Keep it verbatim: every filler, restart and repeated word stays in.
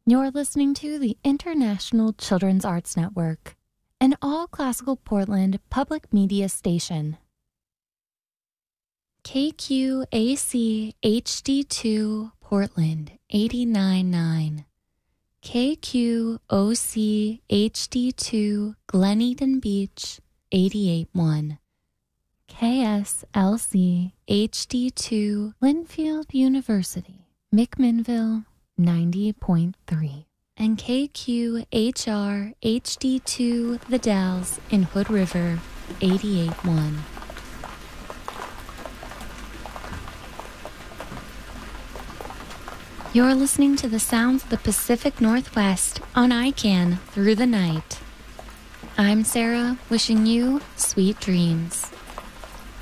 You're listening to the International Children's Arts Network, an all-classical Portland public media station. K Q A C H D two Portland eighty-nine point nine, K Q O C H D two Glen Eden Beach eighty-eight point one, K S L C H D two Linfield University, McMinnville ninety point three, and K Q H R H D two The Dalles in Hood River eighty-eight point one. You're listening to the sounds of the Pacific Northwest on I CAN through the night. I'm Sarah, wishing you sweet dreams.